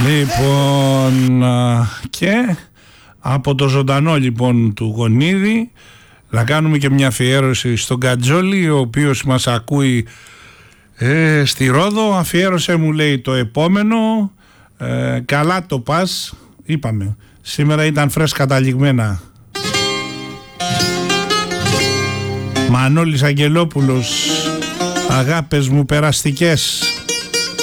Λοιπόν, και από το ζωντανό λοιπόν του Γονίδη να κάνουμε και μια αφιέρωση στον Κατζόλη, ο οποίος μας ακούει στη Ρόδο. Αφιέρωσε, μου λέει, το επόμενο. Καλά το πας, είπαμε. Σήμερα ήταν φρέσκα τα λιγμένα. Μανώλης Αγγελόπουλος, αγάπες μου περαστικές.